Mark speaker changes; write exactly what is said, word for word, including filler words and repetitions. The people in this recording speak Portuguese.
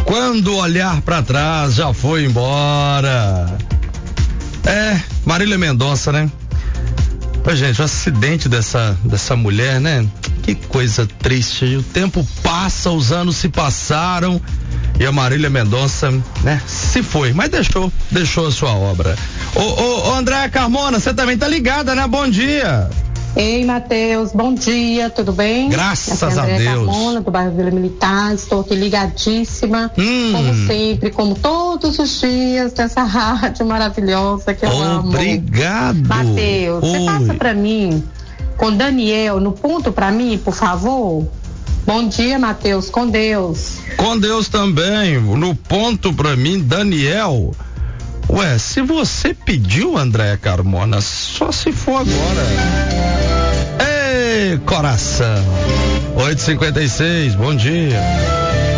Speaker 1: Quando olhar pra trás, já foi embora. É, Marília Mendonça, né? Ô, gente, o acidente dessa, dessa mulher, né? Que coisa triste. O tempo passa, os anos se passaram e a Marília Mendonça, né? Se foi, mas deixou, deixou a sua obra. Ô, ô, ô Andréa Carmona, você também tá ligada, né? Bom dia.
Speaker 2: Ei, Matheus, bom dia, tudo bem?
Speaker 1: Graças
Speaker 2: aqui é
Speaker 1: a
Speaker 2: Andréa
Speaker 1: Deus.
Speaker 2: Carmona, do bairro Vila Militar, estou aqui ligadíssima,
Speaker 1: hum.
Speaker 2: como sempre, como todos os dias, nessa rádio maravilhosa que eu amo.
Speaker 1: Obrigado.
Speaker 2: Matheus, você passa pra mim, com Daniel, no ponto pra mim, por favor? Bom dia, Matheus, com Deus.
Speaker 1: Com Deus também, no ponto pra mim, Daniel. Ué, se você pediu, Andréa Carmona, só se for agora. Ei, coração. oito e cinquenta e seis, bom dia.